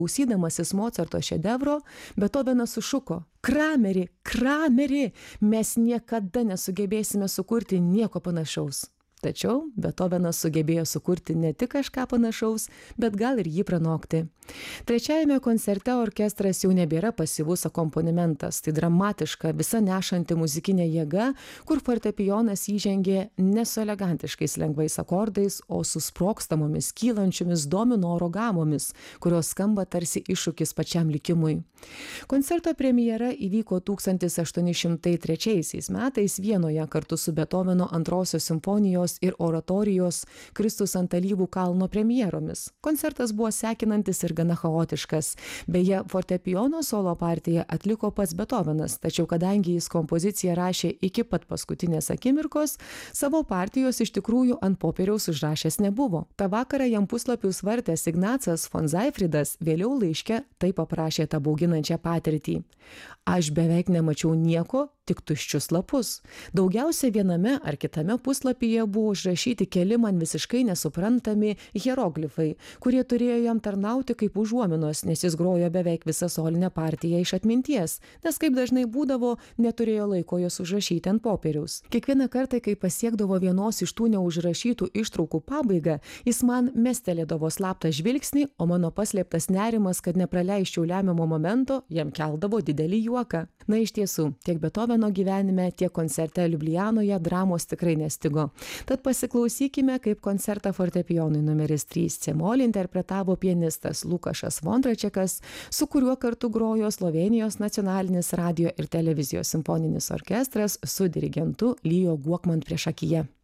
Klausydamasis Mocarto šedevro, Betovenas sušuko: Krameri, Krameri, mes niekada nesugebėsime sukurti nieko panašaus. Tačiau Betovenas sugebėjo sukurti ne tik kažką panašaus, bet gal ir jį pranokti. Trečiajame koncerte orkestras jau nebėra pasyvus akompanimentas, tai dramatiška, visa nešanti muzikinė jėga, kur fortepijonas įžengė ne su elegantiškais lengvais akordais, o su sprogstamomis, kylančiomis dominoro gamomis, kurios skamba tarsi iššūkis pačiam likimui. Koncerto premjera įvyko 1803 metais Vienoje kartu su Betoveno antrosios simfonijos ir oratorijos Kristus ant alyvų kalno premjeromis. Koncertas buvo sekinantis ir gana chaotiškas. Beje, fortepijono solo partiją atliko pats Betovenas, tačiau kadangi jis kompoziciją rašė iki pat paskutinės akimirkos, savo partijos iš tikrųjų ant popieriaus užrašęs nebuvo. Ta vakarą jam puslapius vartęs Ignacas von Seifridas vėliau laiške taip aprašė tą bauginančią patirtį. Aš beveik nemačiau nieko, tik tuščius lapus. Daugiausia viename ar kitame puslapyje buvo užrašyti keli man visiškai nesuprantami hieroglifai, kurie turėjo jam tarnauti kaip užuominos, nes jis grojo beveik visą solinę partiją iš atminties, nes kaip dažnai būdavo, neturėjo laiko jos užrašyti ant popieriaus. Kiekvieną kartą, kai pasiekdavo vienos iš tų neužrašytų ištraukų pabaigą, jis man mestelėdavo slaptą žvilgsnį, o mano paslėptas nerimas, kad nepraleisčiau lemiamo momento, jam keldavo didelį juoką. Na iš tiesų, tiek Betoveno gyvenime, tiek koncerte Liublianoje dramos tikrai nestigo. Tad pasiklausykime, kaip koncertą fortepijonui numeris 3 C-moll interpretavo pianistas Lukašas Vondračekas, su kuriuo kartu grojo Slovėnijos nacionalinis radio ir televizijos simfoninis orkestras su dirigentu Leo Guokman priešakyje.